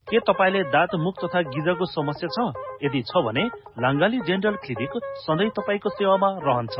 के तपाईले दाँत मुख तथा गिजाको समस्या छ? यदि छ भने लाङ्गाली डेन्टल क्लिनिक सधैँ तपाईको सेवामा रहन्छ।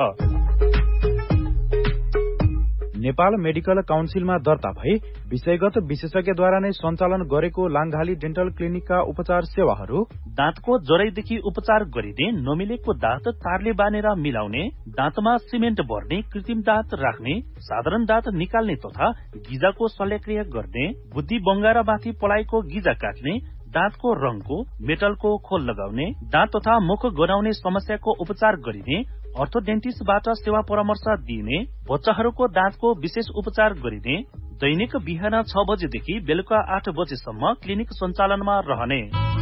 नेपाल मेडिकल काउन्सिलमा दर्ता भई विषयगत विशेषज्ञद्वारा नै सञ्चालन गरेको लाङ्गाली डेन्टल क्लिनिकका उपचार सेवाहरू दाँतको जराइदेखि उपचार गरिने, नमिलेको दाँत तारले बानेर मिलाउने, दाँतमा सिमेन्ट भर्ने, कृत्रिम दाँत राख्ने, साधारण दाँत निकाल्ने तथा गिजाको शल्यक्रिया गर्ने, बुद्धि बङ्गारामाथि पलाएको गिजा काट्ने, दाँतको रङको, मेटलको खोल लगाउने, दाँत तथा मुख गनाउने समस्याको उपचार गरिने, अर्थोडेन्टिस्टबाट सेवा परामर्श दिइने, बच्चाहरूको दाँतको विशेष उपचार गरिने, दैनिक बिहान 6 बजेदेखि बेलुका 8 बजेसम्म क्लिनिक सञ्चालनमा रहने।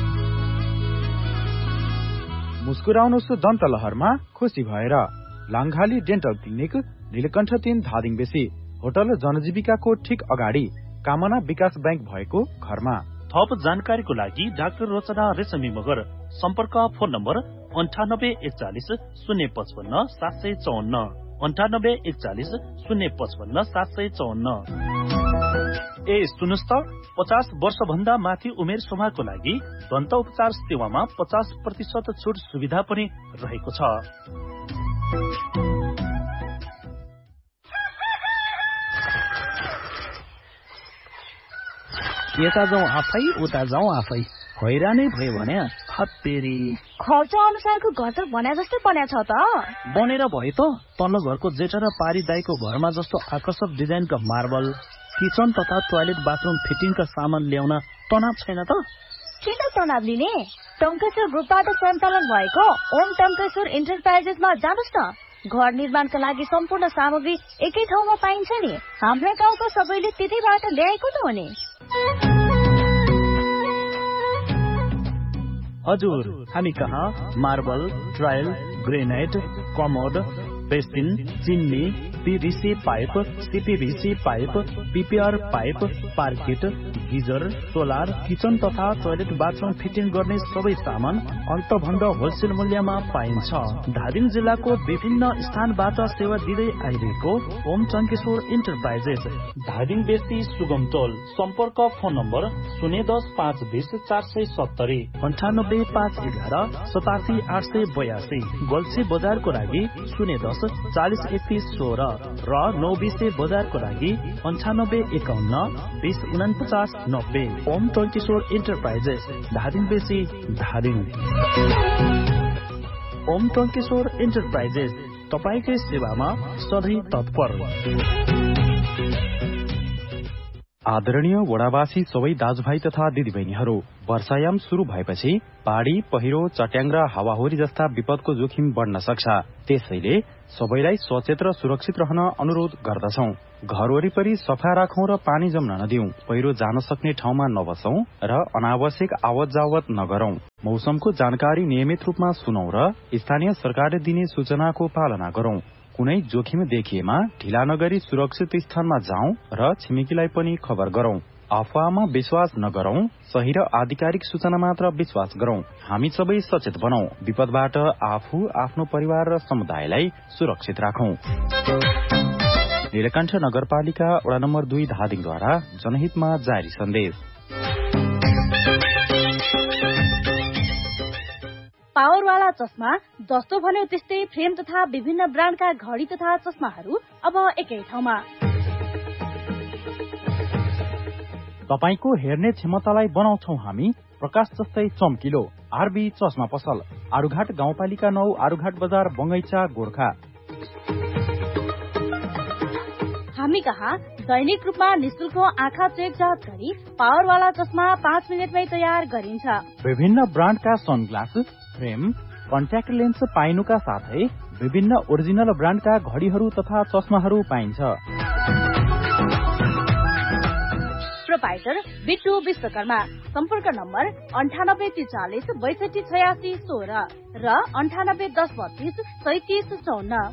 मुस्कुराउनुस् दन्तलहरमा खुसी भएर लाङ्गाली डेन्टल क्लिनिक नीलकण्ठ 3 धादिङ बेसी होटल जनजीविकाको ठिक अगाडि कामना विकास बैंक भएको घरमा। थप जानकारीको लागि डाक्टर रचना रेशमी मगर। सम्पर्क फोन नम्बर 9841 055 754 9841 055 754। ए सुन्नुस् त, 50 वर्ष भन्दा माथि उमेर समूहको लागि दन्त उपचार सेवामा 50% छुट सुविधा पनि रहेको छ। यता जाउँ आफै उता जाउँ आफै, हैरानै भयो भने हत्तेरी। खर्च अनुसारको घर त बना जस्तै बन्या छ त। बनेर भयो त, तल्लो घरको जेठा र पारी दाईको घरमा जस्तो आकर्षक डिजाइनका मार्बल, किचन तथा टोयलेट बाथरूम फिटिङका सामान ल्याउन तनाव छैन त? किन तनाव लिने? टङ्केश्वर ग्रुपबाट सञ्चालन भएको ओम टङ्केश्वर इन्टरप्राइजेसमा जानुस् न। घर निर्माणका लागि सम्पूर्ण सामग्री एकै ठाउँमा पाइन्छ नि। हाम्रा गाउँको सबैले त्यतैबाट ल्याएको त हो नि। हजुर, हामी कहाँ marble, tile, granite, commode, basin, चिन्नी, PVC pipe, CPVC pipe, PPR pipe, पार्किट, geyser, solar, kitchen तथा टोयलेट बाथरूम फिटिङ गर्ने सबै सामान अल्पभन्द होलसेल मूल्यमा पाइन्छ। धादिङ जिल्लाको विभिन्न स्थानबाट सेवा दिँदै आइरहेको ओम टङ्केश्वर इन्टरप्राइजेस, धादिङ बेसी सुगम टोल। सम्पर्क फोन नम्बर 010 520 470 98 511 87 882। गल्छी बजारको लागि 010 40 31 16 र 920 बजारको लागि 98 51 20 49 90। ओम टङ्केश्वर इन्टरप्राइजेस, धादिङ बेसी, धादिङ। ओम टङ्केश्वर इन्टरप्राइजेस तपाईकै सेवामा सधैँ तत्पर। आदरणीय वडावासी सबै दाजुभाइ तथा दिदीबहिनीहरू, वर्षायाम सुरु भएपछि बाढी, पहिरो, चट्याङ र हावाहुरी जस्ता विपदको जोखिम बढ्न सक्छ। त्यसैले सबैलाई सचेत र सुरक्षित रहन अनुरोध गर्दछौं। घर वरिपरि सफा राखौं र पानी जम्न नदिउँ, पहिरो जान सक्ने ठाउँमा नबसौं र अनावश्यक आवत जावत नगरौं। मौसमको जानकारी नियमित रूपमा सुनौं र स्थानीय सरकारले दिने सूचनाको पालना गरौं। कुनै जोखिम देखिएमा ढिला नगरी सुरक्षित स्थानमा जाउँ र छिमेकीलाई पनि खबर गरौं। अफवाहमा विश्वास नगरौं, सही र आधिकारिक सूचना मात्र विश्वास गरौं। हामी सबै सचेत बनौं, विपदबाट आफू, आफ्नो परिवार र समुदायलाई सुरक्षित राखौं। नीलकण्ठ नगरपालिका वडा नम्बर 2 धादिङद्वारा जनहितमा जारी सन्देश। पावरवाला चस्मा जस्तो भन्यो त्यस्तै फ्रेम तथा विभिन्न ब्रान्डका घडी तथा चस्माहरू अब एकै ठाउँमा। तपाईको हेर्ने क्षमतालाई बनाउँछौ हामी प्रकाश जस्तै चम्किलो। आरबी चस्मा पसल, आरुघाट गाउँपालिका 9, आरुघाट बजार, बङ्गैचा, गोर्खा। हामी कहाँ दैनिक रूपमा निशुल्क आँखा चेक जाँच गरी पावरवाला चस्मा 5 मिनटमै तयार गरिन्छ। विभिन्न ब्रान्डका सनग्लास, फ्रेम, कन्ट्याक्ट लेन्स पाइनुका साथै विभिन्न ओरिजिनल ब्रान्डका घडीहरू तथा चस्माहरू पाइन्छ। प्रोपाइटर बिट्टु विश्वकर्मा। सम्पर्क नम्बर 9843 62 86 16 र 98 10 32 37 54।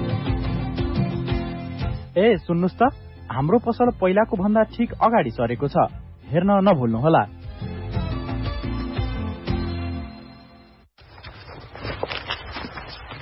ए सुन्नुस् त, हाम्रो पसल पहिलाको भन्दा ठिक अगाडि सरेको छ, हेर्न नभुल्नुहोला।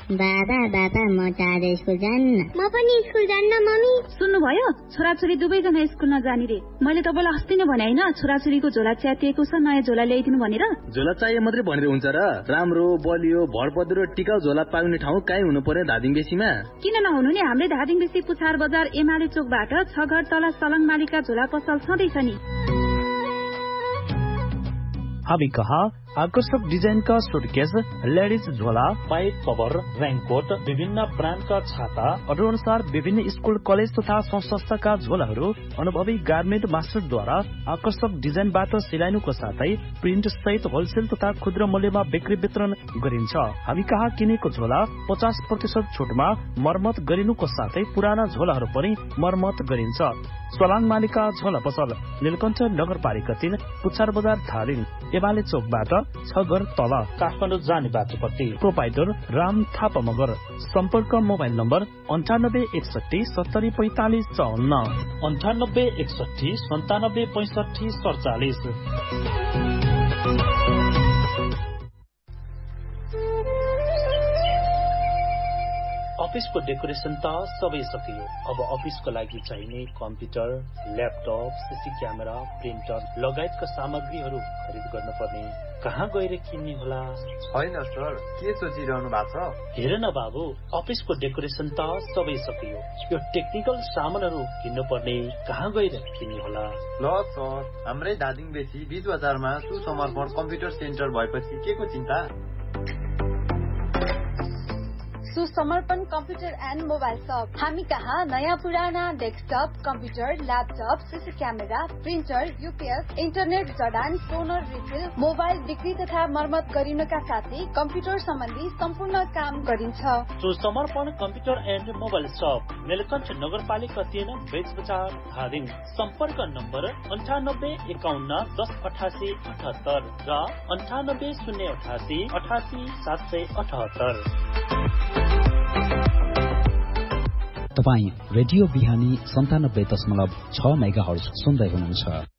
बाबा म आज स्कुल जान्न। म पनि स्कुल जान्न मम्मी। सुन्नुभयो, छोराछोरी दुवैजना स्कुल नजाने रे। मैले तपाईँलाई अस्ति नै भने हैन, छोराछोरीको झोला च्यातिएको छ, नयाँ झोला ल्याइदिनु भनेर। झोला चाहिए मात्रै भनेर हुन्छ र? राम्रो बलियो भरपद्रो टिकाउ झोला पाउने ठाउँ काहीँ हुनु पर्यो धादिङ बेसीमा? किन नहुनु नि, हाम्रै धादिङ बेसी पुछार बजार एमाले चोकबाट 6 घर तल सलङ मालिका झोला पसल छँदैछ नि। हामी कहाँ आकर्षक डिजाइनका सुटकेस, लेडिज झोला, पाइप कभर, रेनकोट, विभिन्न ब्रान्डका छाता, अनुसार विभिन्न स्कुल कलेज तथा संस्थाका झोलाहरू अनुभवी गार्मेन्ट मास्टरद्वारा आकर्षक डिजाइनबाट सिलाइनुको साथै प्रिन्ट सहित होलसेल तथा खुद्रा मूल्यमा बिक्री वितरण गरिन्छ। हामी कहाँ किनेको झोला 50% छुटमा मर्मत गरिनुको साथै पुराना झोलाहरू पनि मर्मत गरिन्छ। सलाङ मालिका झोला पसल, नीलकण्ठ नगरपालिका 3, पुछार बजार धादिङ, एमाले चोकबाट 6 घर तल, काठमाडौँ जाने बाटोपट्टि। प्रोपाइटर राम थापा मगर। सम्पर्क मोबाइल नम्बर 9861 70 45 54, 9861 97 65 47। अफिसको डेकोरेसन त सबै सकियो। अब अफिसको लागि चाहिने computer, laptop, CC camera, printer लगायतका सामग्रीहरू खरिद गर्न पर्ने। कहाँ गएर किन्ने होला? होइन सर, के सोचिरहनु भएको छ? हेर न बाबु, अफिसको डेकोरेसन त सबै सकियो, यो टेक्निकल सामानहरू किन्नु पर्ने। कहाँ गएर किन्ने होला? ल सर, हाम्रै धादिङ बेसी बीच बजारमा सुसमर्पण कम्प्युटर सेन्टर भएपछि के को चिन्ता? सुसमर्पण कम्प्युटर एन्ड मोबाइल शप। हामी कहाँ नयाँ पुराना desktop, computer, laptop, CC camera, printer, UPS, internet जडान, टोनर रिफिल, मोबाइल बिक्री तथा मर्मत गरिनका साथै कम्प्युटर सम्बन्धी सम्पूर्ण काम गरिन्छ। सुसमर्पण कम्प्युटर एन्ड मोबाइल शप, नीलकण्ठ नगरपालिका 3, बेच बजार धादिङ। सम्पर्क नम्बर 98 51 10 88 78 र 98 088 88 778। तपाईँ रेडियो बिहानी 97.6 मेगाहर्ज सुन्दै हुनुहुन्छ।